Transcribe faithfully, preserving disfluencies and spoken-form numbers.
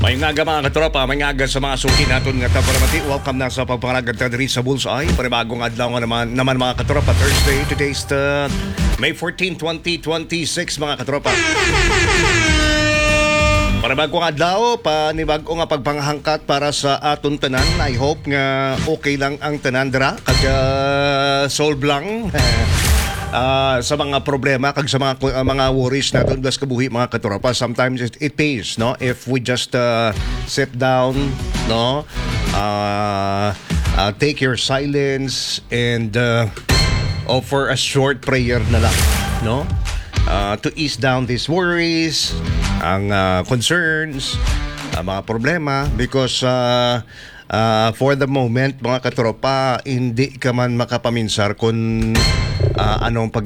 May nga mga katropa, may nga sa mga suki natin nga taparamati. Welcome na sa pagpangalagad na diri sa Bullseye. Panibagong adlaw nga naman, naman mga katropa. Thursday, today's the May fourteenth, twenty twenty-six mga katropa. Panibagong adlaw, panibagong nga pagpanghangkat para sa aton tanan. I hope nga okay lang ang tanan dira. Kag uh, solve lang. Uh, sa mga problema kag sa mga uh, mga worries natin das kabuhi mga katropa. Sometimes it, it pays, no, if we just uh, sit down, no, uh, uh, take your silence and uh, offer a short prayer na lang, no, uh, to ease down these worries, ang uh, concerns, uh, mga problema, because uh, uh, for the moment mga katropa, hindi ka man makapaminsar kung uh, anong pag